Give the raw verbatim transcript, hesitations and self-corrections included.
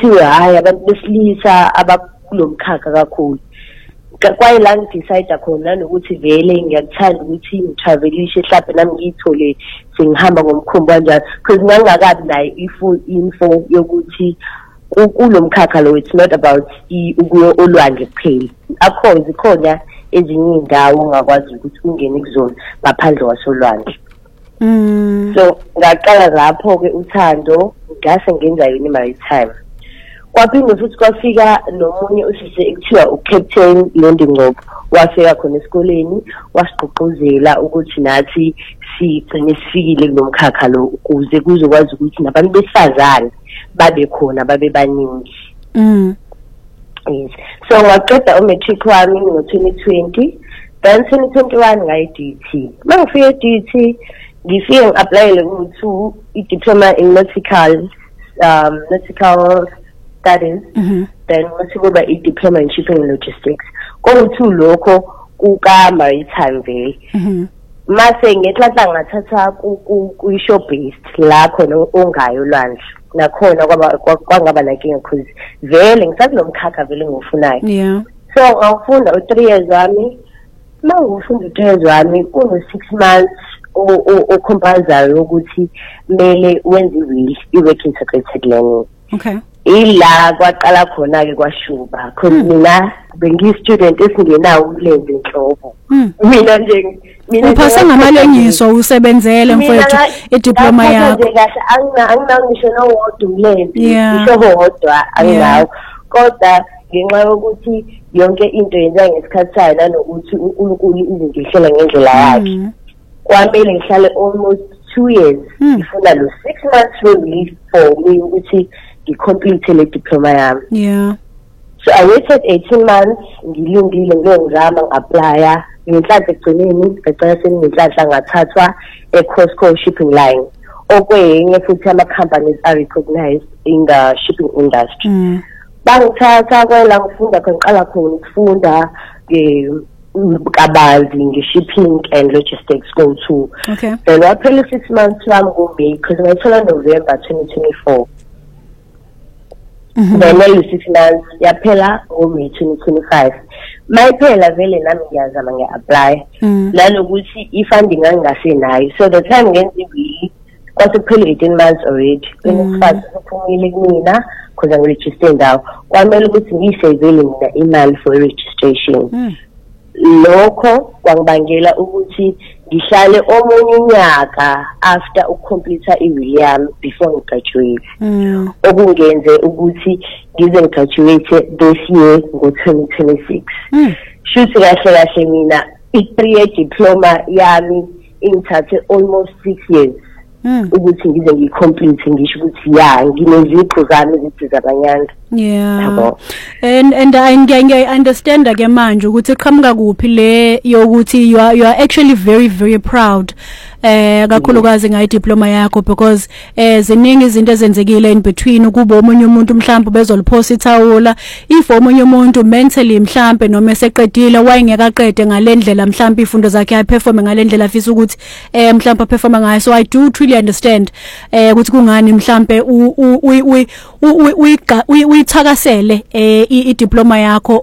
kuthiwe hayi abantu besilisa abakulomkhakha kakhulu. Kwaye la ngidecide khona nokuthi vele ngiyakuthanda ukuthi ngitravelishe mhlawumbe nami ngiyithole sengihamba ngomkhumbi kanjalo because ngangakabi nayo i-full info yokuthi kulomkhakha lo it's not about ukuyo olwandle kuphela. Akho zikhona ezinye indawo ongakwazi ukuthi ungene kuzona ngaphandle kwasolwandle. Mm. So ngaqala lapho ke uthando ngase ngenza yona i-maritime. Kwaphinde futhi kwafika nomunye usise ekuthiwa uCaptain Londi Ngcobo wafika khona esikoleni wasigqugquzela ukuthi nathi sigcine sifikile kulomkhakha lo ukuze kuzokwazi ukuthi nabantu besifazane babe khona babe baningi. Mm. Yes. So ngaqeda umatric wami ngo twenty twenty, then twenty twenty-one ngayi D T. Mangifike D T ngifike ngi-applyele ku i-diploma in nautical um nautical studies. Mm-hmm. Then mase kuba i-diploma in shipping and logistics. Kongu lokho kuka maritime vele. Mhm. Mase ngehlahla ngathatha ku show based la khona ongayo lwandle. Nakhona kwaba kwangaba nankinga because vele ngisakulomkhakha vele ngofunayo. Yeah. So ngafunda u three years wami. Mangufunda u three years wami kuno six months o compulsory ukuthi mele wenze i-will i-work integrated learning. Okay. Ila kwaqala khona ke kwashuba because mina bengi-student esingenawo ukulenza inhlobo. Mina nje mina uphasa ngamalengiso usebenzele mfowethu idiploma yakho. Mina kahle angina anginangisho nowodwa umlenze Yeah. isho hodwa anginawo. Kodwa ngenxa yokuthi yonke into yenza ngesikhathi sayo nanokuthi uNkulunkulu izinto ihlela ngendlela yakhe. Kwamele ngihlale almost two years ngifuna lo six months relief for me ukuthi ngicomplete le diploma yami. Yeah. So I waited eighteen months ngilungile ngiyongizama ngi-applya ngenhlanhla egcineni ngicela senginhlanhla ngathathwa e-Costco shipping line okwenye futhi ama-companies are recognized in the shipping industry. Mm. Bangithatha kwela ngifunda khona ngiqala khona ukufunda kabanzi nge-shipping and logistics go to. Okay. Then waphela six months wami ngo-May because ngayithola November twenty twenty-four. Mhm. Then le six months yaphela ngo-May twenty twenty-five. Mayiphela vele nami ngiyazama ngiya-apply. Nanokuthi i-funding ngangingasenayo. So the time ngenza i-will kwasekuphela eighteen months already. Bengifazi ukuphumile kumina because angiregister ndawo. Kwamele ukuthi ngiyisavele mina imali for registration. Lokho kwangibangela ukuthi ngihlale omunye unyaka after ucomplete i-will yami before ngigraduate. Mm. Okungenze ukuthi ngize ngigraduate this year ngo twenty twenty-six. Mm. Shuthi kahle kahle mina i-three year diploma yami ingithathe almost six years. Mm. Ukuthi ngize ngicomplete ngisho ukuthi ya ngineziqhu zami ezithi zabanyanga. Yeah. And and I ngiya understand ke manje ukuthi qhamuka kuphi le yokuthi you are you are actually very very proud eh kakhulukazi ngayi diploma yakho because eh ziningi izinto ezenzekile in between ukuba omunye umuntu mhlawumbe bezoliphosa ithawula if omunye umuntu mentally mhlawumbe noma eseqedile wayengekaqede ngalendlela mhlawumbe ifundo zakhe ayaperform ngalendlela afisa ukuthi eh mhlawumbe perform ngayo. So I do truly understand eh ukuthi kungani mhlawumbe u u u uyithakasele eh i diploma yakho